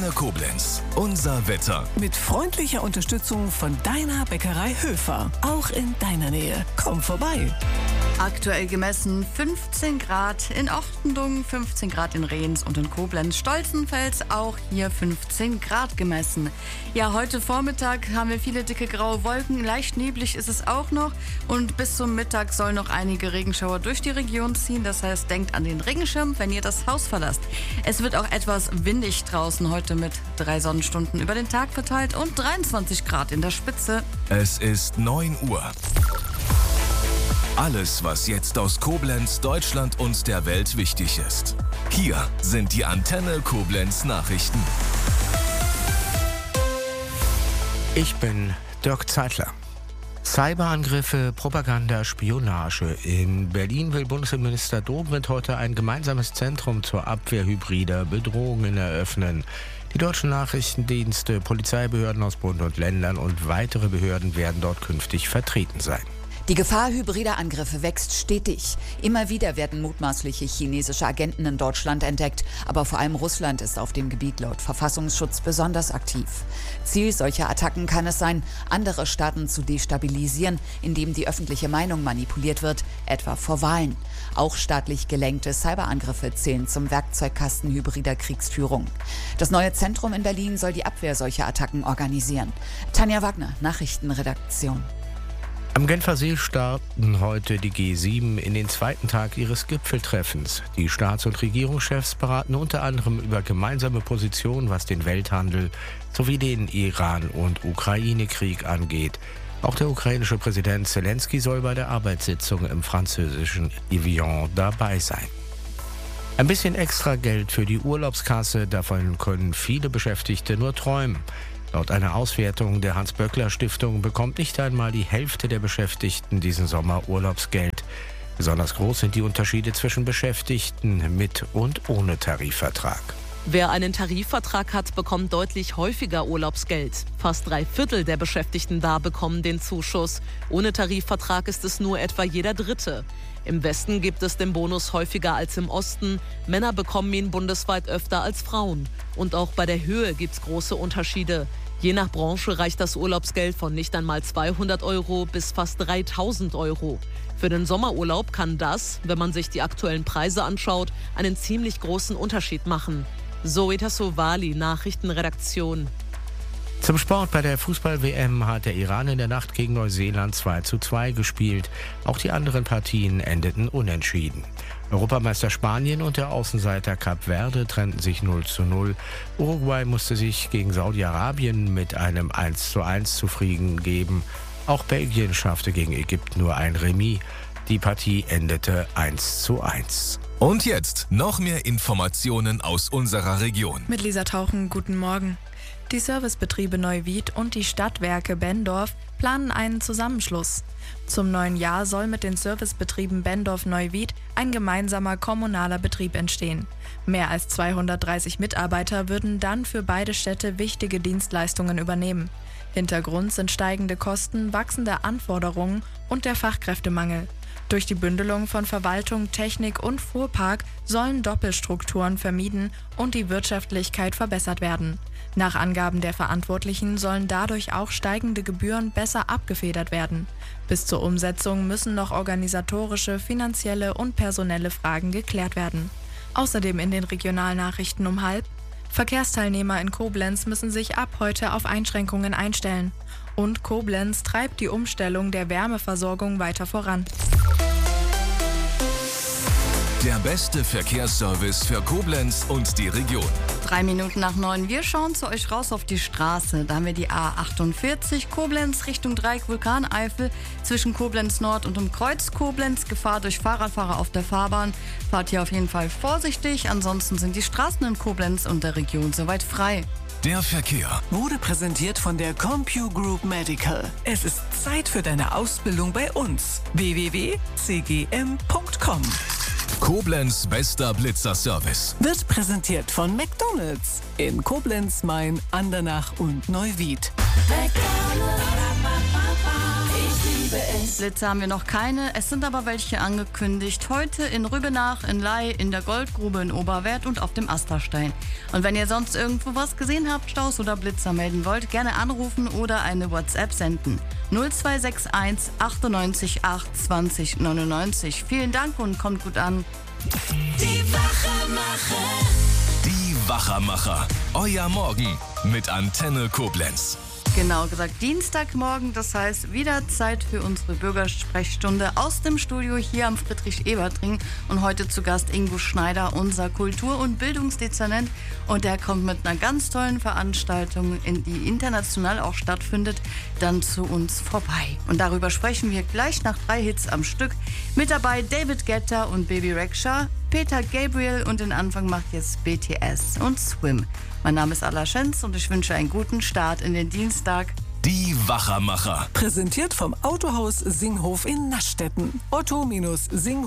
Antenne Koblenz. Unser Wetter. Mit freundlicher Unterstützung von deiner Bäckerei Höfer. Auch in deiner Nähe. Komm vorbei. Aktuell gemessen 15 Grad in Ochtendung, 15 Grad in Rehns und in Koblenz. Stolzenfels auch hier 15 Grad gemessen. Ja, heute Vormittag haben wir viele dicke graue Wolken. Leicht neblig ist es auch noch. Und bis zum Mittag sollen noch einige Regenschauer durch die Region ziehen. Das heißt, denkt an den Regenschirm, wenn ihr das Haus verlasst. Es wird auch etwas windig draußen heute mit 3 Sonnenstunden über den Tag verteilt und 23 Grad in der Spitze. Es ist 9 Uhr. Alles, was jetzt aus Koblenz, Deutschland und der Welt wichtig ist. Hier sind die Antenne Koblenz Nachrichten. Ich bin Dirk Zeitler. Cyberangriffe, Propaganda, Spionage. In Berlin will Bundesinnenminister Dobrindt heute ein gemeinsames Zentrum zur Abwehr hybrider Bedrohungen eröffnen. Die deutschen Nachrichtendienste, Polizeibehörden aus Bund und Ländern und weitere Behörden werden dort künftig vertreten sein. Die Gefahr hybrider Angriffe wächst stetig. Immer wieder werden mutmaßliche chinesische Agenten in Deutschland entdeckt. Aber vor allem Russland ist auf dem Gebiet laut Verfassungsschutz besonders aktiv. Ziel solcher Attacken kann es sein, andere Staaten zu destabilisieren, indem die öffentliche Meinung manipuliert wird, etwa vor Wahlen. Auch staatlich gelenkte Cyberangriffe zählen zum Werkzeugkasten hybrider Kriegsführung. Das neue Zentrum in Berlin soll die Abwehr solcher Attacken organisieren. Tanja Wagner, Nachrichtenredaktion. Am Genfer See starten heute die G7 in den zweiten Tag ihres Gipfeltreffens. Die Staats- und Regierungschefs beraten unter anderem über gemeinsame Positionen, was den Welthandel sowie den Iran- und Ukraine-Krieg angeht. Auch der ukrainische Präsident Zelensky soll bei der Arbeitssitzung im französischen Evian dabei sein. Ein bisschen extra Geld für die Urlaubskasse, davon können viele Beschäftigte nur träumen. Laut einer Auswertung der Hans-Böckler-Stiftung bekommt nicht einmal die Hälfte der Beschäftigten diesen Sommer Urlaubsgeld. Besonders groß sind die Unterschiede zwischen Beschäftigten mit und ohne Tarifvertrag. Wer einen Tarifvertrag hat, bekommt deutlich häufiger Urlaubsgeld. Fast 3/4 der Beschäftigten da bekommen den Zuschuss. Ohne Tarifvertrag ist es nur etwa jeder Dritte. Im Westen gibt es den Bonus häufiger als im Osten. Männer bekommen ihn bundesweit öfter als Frauen. Und auch bei der Höhe gibt es große Unterschiede. Je nach Branche reicht das Urlaubsgeld von nicht einmal 200 € bis fast 3.000 €. Für den Sommerurlaub kann das, wenn man sich die aktuellen Preise anschaut, einen ziemlich großen Unterschied machen. Zoe Tassovali, Nachrichtenredaktion. Zum Sport: Bei der Fußball-WM hat der Iran in der Nacht gegen Neuseeland 2:2 gespielt. Auch die anderen Partien endeten unentschieden. Europameister Spanien und der Außenseiter Kap Verde trennten sich 0:0. Uruguay musste sich gegen Saudi-Arabien mit einem 1:1 zufrieden geben. Auch Belgien schaffte gegen Ägypten nur ein Remis. Die Partie endete 1:1. Und jetzt noch mehr Informationen aus unserer Region. Mit Lisa Tauchen, guten Morgen. Die Servicebetriebe Neuwied und die Stadtwerke Benndorf planen einen Zusammenschluss. Zum neuen Jahr soll mit den Servicebetrieben Benndorf-Neuwied ein gemeinsamer kommunaler Betrieb entstehen. Mehr als 230 Mitarbeiter würden dann für beide Städte wichtige Dienstleistungen übernehmen. Hintergrund sind steigende Kosten, wachsende Anforderungen und der Fachkräftemangel. Durch die Bündelung von Verwaltung, Technik und Fuhrpark sollen Doppelstrukturen vermieden und die Wirtschaftlichkeit verbessert werden. Nach Angaben der Verantwortlichen sollen dadurch auch steigende Gebühren besser abgefedert werden. Bis zur Umsetzung müssen noch organisatorische, finanzielle und personelle Fragen geklärt werden. Außerdem in den Regionalnachrichten um 12:30: Verkehrsteilnehmer in Koblenz müssen sich ab heute auf Einschränkungen einstellen. Und Koblenz treibt die Umstellung der Wärmeversorgung weiter voran. Der beste Verkehrsservice für Koblenz und die Region. 3 Minuten nach 9. Wir schauen zu euch raus auf die Straße. Da haben wir die A48 Koblenz Richtung Dreieck Vulkaneifel zwischen Koblenz Nord und dem Kreuz Koblenz. Gefahr durch Fahrradfahrer auf der Fahrbahn. Fahrt hier auf jeden Fall vorsichtig. Ansonsten sind die Straßen in Koblenz und der Region soweit frei. Der Verkehr Wurde präsentiert von der CompuGroup Medical. Es ist Zeit für deine Ausbildung bei uns. www.cgm.com. Koblenz bester Blitzerservice. Wird präsentiert von McDonald's in Koblenz, Main, Andernach und Neuwied. McDonald's, ich liebe Blitze haben wir noch keine, es sind aber welche angekündigt. Heute in Rübenach, in Ley, in der Goldgrube in Oberwerth und auf dem Asterstein. Und wenn ihr sonst irgendwo was gesehen habt, Staus oder Blitzer melden wollt, gerne anrufen oder eine WhatsApp senden. 0261 98 8 20 99. Vielen Dank und kommt gut an. Die Wachermacher. Euer Morgen mit Antenne Koblenz. Genau gesagt Dienstagmorgen, das heißt wieder Zeit für unsere Bürgersprechstunde aus dem Studio hier am Friedrich-Ebert-Ring. Und heute zu Gast Ingo Schneider, unser Kultur- und Bildungsdezernent. Und der kommt mit einer ganz tollen Veranstaltung, die international auch stattfindet, dann zu uns vorbei. Und darüber sprechen wir gleich nach 3 Hits am Stück. Mit dabei David Guetta und Baby Rexha, Peter Gabriel und den Anfang macht jetzt BTS und Swim. Mein Name ist Alla Schenz und ich wünsche einen guten Start in den Dienstag. Die Wachermacher. Präsentiert vom Autohaus Singhof in Naschdetten. Otto-Singhof